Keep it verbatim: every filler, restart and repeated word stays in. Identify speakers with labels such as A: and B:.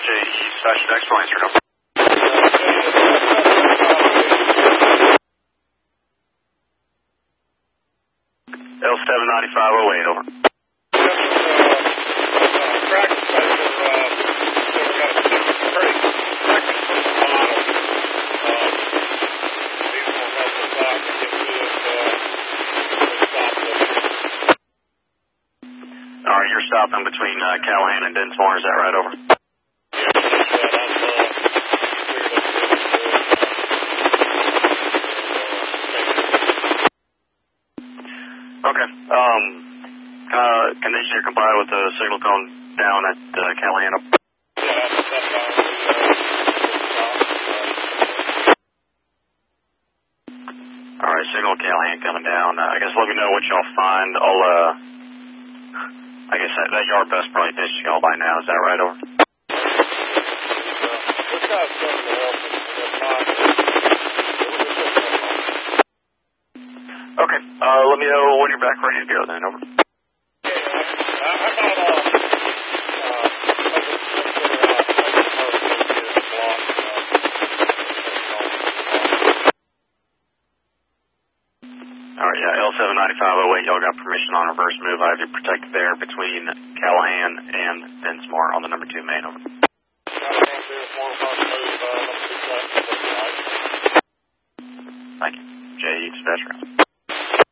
A: Station X, answer number. L seven ninety-five oh eight, over. Alright, you're stopping between uh, Callahan and Densmore, is that right, over? Okay, um, uh, condition you're compliant with the signal tone down at uh, Callahan. Alright, signal Callahan coming down. Uh, I guess let me know what y'all find. I'll, uh, I guess that, that yard bus probably finished y'all by now, is that right, over? Okay, uh, let me know when you're back ready to go then, over. Alright, yeah, L seven ninety-five oh eight, y'all got permission on reverse move. I have you protected there between Callahan and Densmore on the number two main, over. Thank you. J E dispatcher.